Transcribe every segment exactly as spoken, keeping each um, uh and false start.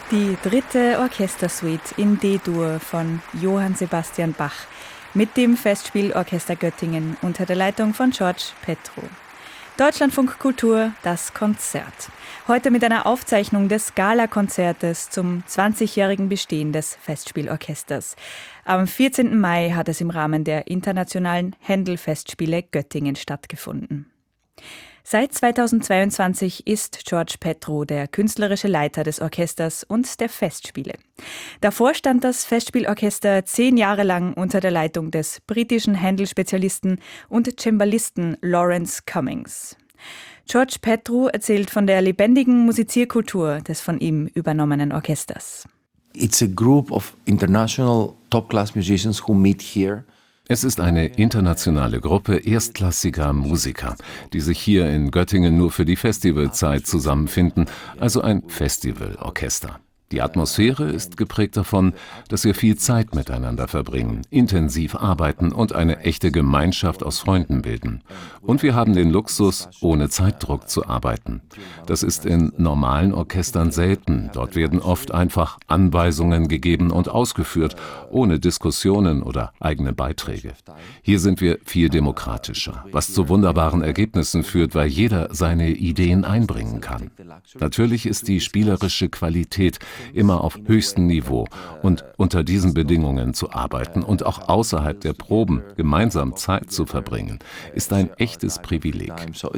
Die dritte Orchestersuite in D-Dur von Johann Sebastian Bach mit dem Festspielorchester Göttingen unter der Leitung von George Petru. Deutschlandfunk Kultur, das Konzert. Heute mit einer Aufzeichnung des Gala-Konzertes zum zwanzigjährigen Bestehen des Festspielorchesters. Am vierzehnten Mai hat es im Rahmen der internationalen Händel-Festspiele Göttingen stattgefunden. Seit zweitausendzweiundzwanzig ist George Petru der künstlerische Leiter des Orchesters und der Festspiele. Davor stand das Festspielorchester zehn Jahre lang unter der Leitung des britischen Händel-Spezialisten und Cembalisten Lawrence Cummings. George Petru erzählt von der lebendigen Musizierkultur des von ihm übernommenen Orchesters. It's a group of international top-class musicians who meet here. Es ist eine internationale Gruppe erstklassiger Musiker, die sich hier in Göttingen nur für die Festivalzeit zusammenfinden, also ein Festivalorchester. Die Atmosphäre ist geprägt davon, dass wir viel Zeit miteinander verbringen, intensiv arbeiten und eine echte Gemeinschaft aus Freunden bilden. Und wir haben den Luxus, ohne Zeitdruck zu arbeiten. Das ist in normalen Orchestern selten. Dort werden oft einfach Anweisungen gegeben und ausgeführt, ohne Diskussionen oder eigene Beiträge. Hier sind wir viel demokratischer, was zu wunderbaren Ergebnissen führt, weil jeder seine Ideen einbringen kann. Natürlich ist die spielerische Qualität immer auf höchstem Niveau, und unter diesen Bedingungen zu arbeiten und auch außerhalb der Proben gemeinsam Zeit zu verbringen, ist ein echtes Privileg.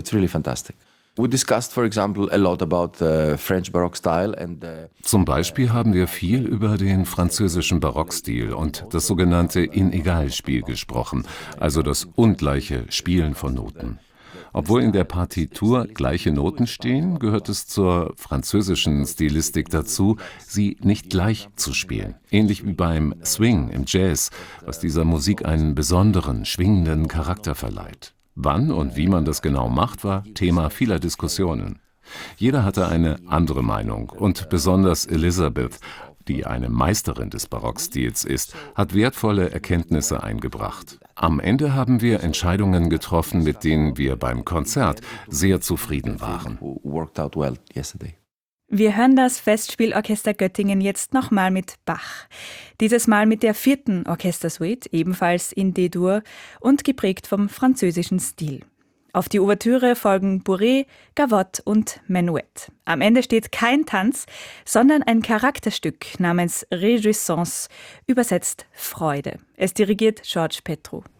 Zum Beispiel haben wir viel über den französischen Barockstil und das sogenannte In-Egal-Spiel gesprochen, also das ungleiche Spielen von Noten. Obwohl in der Partitur gleiche Noten stehen, gehört es zur französischen Stilistik dazu, sie nicht gleich zu spielen. Ähnlich wie beim Swing im Jazz, was dieser Musik einen besonderen, schwingenden Charakter verleiht. Wann und wie man das genau macht, war Thema vieler Diskussionen. Jeder hatte eine andere Meinung und besonders Elisabeth, die eine Meisterin des Barockstils ist, hat wertvolle Erkenntnisse eingebracht. Am Ende haben wir Entscheidungen getroffen, mit denen wir beim Konzert sehr zufrieden waren. Wir hören das Festspielorchester Göttingen jetzt nochmal mit Bach. Dieses Mal mit der vierten Orchestersuite, ebenfalls in D-Dur und geprägt vom französischen Stil. Auf die Ouvertüre folgen Bourrée, Gavotte und Menuett. Am Ende steht kein Tanz, sondern ein Charakterstück namens Réjouissance, übersetzt Freude. Es dirigiert George Petru.